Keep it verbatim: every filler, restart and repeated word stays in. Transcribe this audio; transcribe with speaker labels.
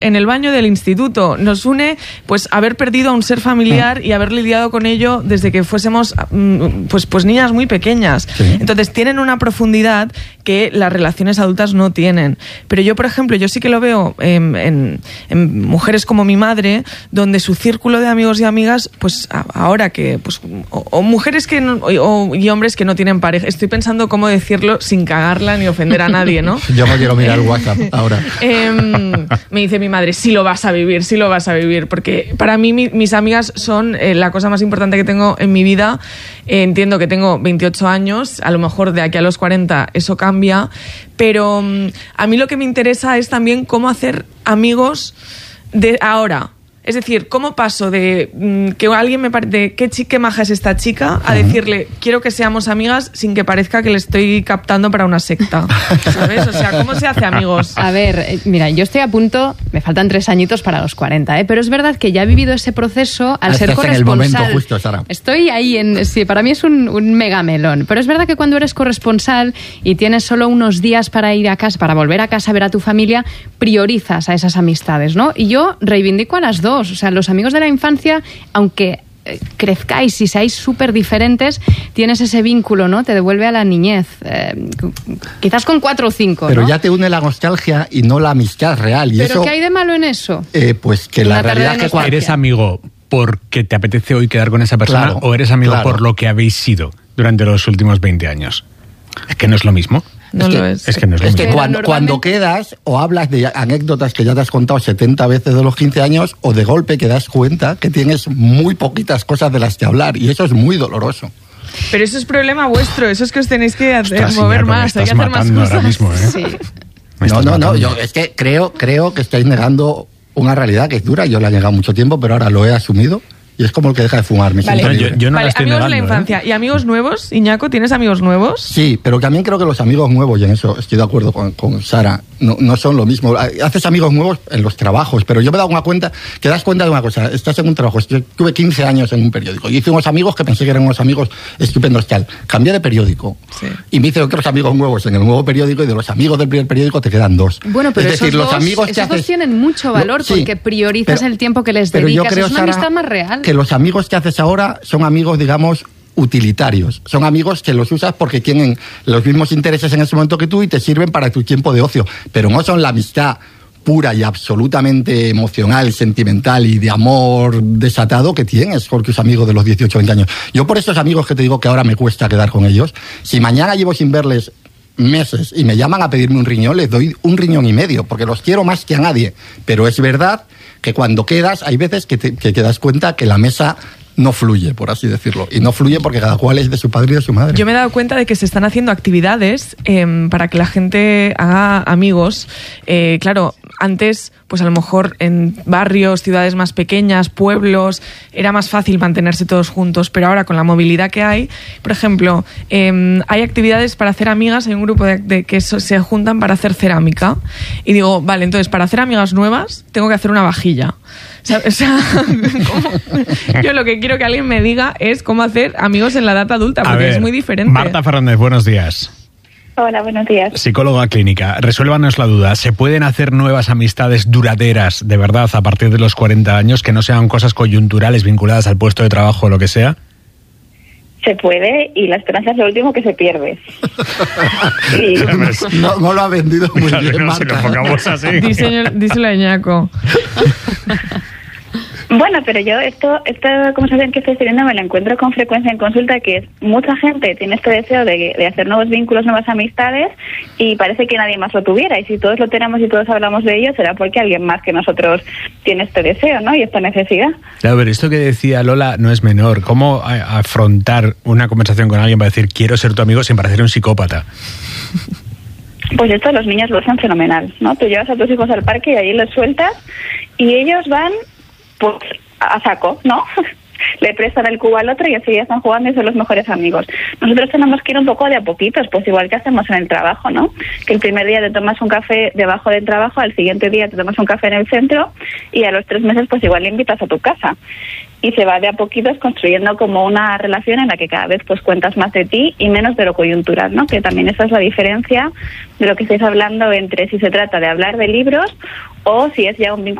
Speaker 1: en el baño del instituto. Nos une pues haber perdido a un ser familiar y haber lidiado con ello desde que fuésemos pues, pues niñas muy pequeñas. Sí. Entonces tienen una profundidad que las relaciones adultas no tienen. Pero yo, por ejemplo, yo sí que lo veo en, en, en mujeres como mi madre, donde su círculo de amigos y amigas, pues ahora que, pues, o, o mujeres que no, o, y hombres que no tienen pareja. Estoy pensando cómo decirlo sin cagarla ni ofender a nadie, ¿no?
Speaker 2: Yo me quiero mirar el WhatsApp ahora.
Speaker 1: Eh, me dice mi madre, sí lo vas a vivir, sí lo vas a vivir, porque para mí mi, mis amigas son eh, la cosa más importante que tengo en mi vida. Eh, entiendo que tengo veintiocho años, a lo mejor de aquí a los cuarenta eso cambia, pero um, a mí lo que me interesa es también cómo hacer amigos de ahora. Es decir, ¿cómo paso de mmm, que alguien me parece qué chica maja es esta chica a decirle quiero que seamos amigas sin que parezca que le estoy captando para una secta? ¿Sabes? O sea, ¿cómo se hace amigos?
Speaker 3: A ver, mira, yo estoy a punto, me faltan tres añitos para los cuarenta, ¿eh? Pero es verdad que ya he vivido ese proceso al
Speaker 2: Estás
Speaker 3: ser corresponsal.
Speaker 2: En el momento justo, Sara.
Speaker 3: Estoy ahí en, sí, para mí es un, un mega melón. Pero es verdad que cuando eres corresponsal y tienes solo unos días para ir a casa, para volver a casa a ver a tu familia, priorizas a esas amistades, ¿no? Y yo reivindico a las dos. O sea, los amigos de la infancia, aunque eh, crezcáis y seáis súper diferentes, tienes ese vínculo, ¿no? Te devuelve a la niñez. Eh, quizás con cuatro o cinco,
Speaker 2: Pero
Speaker 3: ¿no?
Speaker 2: ya te une la nostalgia y no la amistad real. Y
Speaker 3: ¿Pero
Speaker 2: eso,
Speaker 3: qué hay de malo en eso?
Speaker 2: Eh, pues que
Speaker 3: Una
Speaker 2: la realidad es que cuando...
Speaker 4: ¿Eres amigo porque te apetece hoy quedar con esa persona
Speaker 2: Claro,
Speaker 4: o eres amigo
Speaker 2: claro.
Speaker 4: por lo que habéis sido durante los últimos veinte años? Es que no es lo mismo.
Speaker 1: No
Speaker 2: es
Speaker 1: lo
Speaker 2: que,
Speaker 1: es.
Speaker 4: Es que no es lo
Speaker 2: Es
Speaker 4: mismo.
Speaker 2: que cuando,
Speaker 3: normalmente...
Speaker 2: cuando quedas o hablas de anécdotas que ya te has contado setenta veces de los quince años, o de golpe que das cuenta que tienes muy poquitas cosas de las que hablar, y eso es muy doloroso.
Speaker 1: Pero eso es problema vuestro, eso es que os tenéis que hacer,
Speaker 4: Ostras,
Speaker 1: mover
Speaker 4: Iñaco, me
Speaker 1: más, hay
Speaker 4: estás
Speaker 1: que hacer más
Speaker 4: matando
Speaker 1: cosas.
Speaker 4: ahora mismo, ¿eh?
Speaker 3: Sí.
Speaker 4: Me
Speaker 2: No,
Speaker 4: estás
Speaker 2: no, no,
Speaker 4: matando.
Speaker 2: yo es que creo, creo que estáis negando una realidad que es dura. Yo la he negado mucho tiempo, pero ahora lo he asumido. Y es como el que deja de fumar. Me
Speaker 1: Vale.
Speaker 2: siento
Speaker 4: Yo,
Speaker 2: libre.
Speaker 4: yo no
Speaker 1: Vale,
Speaker 4: la estoy
Speaker 1: amigos de la
Speaker 4: negando, ¿eh?
Speaker 1: infancia. ¿Y amigos nuevos? Iñaco, ¿tienes amigos nuevos?
Speaker 2: Sí, pero también creo que los amigos nuevos, y en eso estoy de acuerdo con, con Sara, no, no son lo mismo. Haces amigos nuevos en los trabajos, pero yo me he dado una cuenta, que das cuenta de una cosa, estás en un trabajo, yo tuve quince años en un periódico, y hice unos amigos que pensé que eran unos amigos estupendos tal. Cambié de periódico,
Speaker 1: Sí.
Speaker 2: y me hice otros amigos nuevos en el nuevo periódico, y de los amigos del primer periódico te quedan dos.
Speaker 3: Bueno, pero
Speaker 2: es decir,
Speaker 3: esos,
Speaker 2: los
Speaker 3: dos,
Speaker 2: amigos que
Speaker 3: esos dos
Speaker 2: haces...
Speaker 3: tienen mucho valor
Speaker 2: No, sí,
Speaker 3: porque priorizas
Speaker 2: pero-
Speaker 3: el tiempo que les
Speaker 2: pero yo
Speaker 3: dedicas.
Speaker 2: creo,
Speaker 3: Es una
Speaker 2: Sara,
Speaker 3: amistad más real.
Speaker 2: que los amigos que haces ahora son amigos, digamos, utilitarios. Son amigos que los usas porque tienen los mismos intereses en ese momento que tú y te sirven para tu tiempo de ocio. Pero no son la amistad pura y absolutamente emocional, sentimental y de amor desatado que tienes con tus amigos de los dieciocho, veinte años. Yo por esos amigos que te digo que ahora me cuesta quedar con ellos, si mañana llevo sin verles meses y me llaman a pedirme un riñón, les doy un riñón y medio, porque los quiero más que a nadie. Pero es verdad que cuando quedas, hay veces que te, que te das cuenta que la mesa no fluye, por así decirlo. Y no fluye porque cada cual es de su padre y de su madre.
Speaker 1: Yo me he dado cuenta de que se están haciendo actividades eh, para que la gente haga amigos. Eh, claro, antes, pues a lo mejor en barrios, ciudades más pequeñas, pueblos, era más fácil mantenerse todos juntos, pero ahora con la movilidad que hay, por ejemplo, eh, hay actividades para hacer amigas, hay un grupo de, de que so, se juntan para hacer cerámica. Y digo, vale, entonces para hacer amigas nuevas tengo que hacer una vajilla. O sea, o sea ¿cómo? Yo lo que quiero que alguien me diga es cómo hacer amigos en la edad adulta, porque
Speaker 4: A ver,
Speaker 1: es muy diferente.
Speaker 4: Marta Fernández, buenos días.
Speaker 5: Hola, buenos días.
Speaker 4: Psicóloga clínica, resuélvanos la duda. ¿Se pueden hacer nuevas amistades duraderas, de verdad, a partir de los cuarenta años, que no sean cosas coyunturales vinculadas al puesto de trabajo o lo que sea?
Speaker 5: Se puede, y la esperanza es lo último que se pierde. Sí.
Speaker 2: No, no lo ha vendido muy
Speaker 4: Claro,
Speaker 2: bien,
Speaker 4: no, si
Speaker 2: Marta.
Speaker 4: lo enfocamos así.
Speaker 1: Díselo, díselo a Iñaco.
Speaker 5: Bueno, pero yo esto, esta conversación que estoy teniendo me la encuentro con frecuencia en consulta, que es mucha gente tiene este deseo de, de hacer nuevos vínculos, nuevas amistades, y parece que nadie más lo tuviera. Y si todos lo tenemos y todos hablamos de ello, será porque alguien más que nosotros tiene este deseo, ¿no? Y esta necesidad.
Speaker 4: Claro, pero esto que decía Lola no es menor. ¿Cómo a- afrontar una conversación con alguien para decir quiero ser tu amigo sin parecer un psicópata?
Speaker 5: Pues esto los niños lo hacen fenomenal, ¿no? Tú llevas a tus hijos al parque y ahí los sueltas y ellos van, pues, a saco, ¿no? le prestan el cubo al otro y así ya están jugando y son los mejores amigos. Nosotros tenemos que ir un poco de a poquitos, pues igual que hacemos en el trabajo, ¿no? Que el primer día te tomas un café debajo del trabajo, al siguiente día te tomas un café en el centro y a los tres meses pues igual le invitas a tu casa. Y se va de a poquitos construyendo como una relación en la que cada vez pues cuentas más de ti y menos de lo coyuntural, ¿no? Que también esa es la diferencia de lo que estáis hablando entre si se trata de hablar de libros o si es ya un vínculo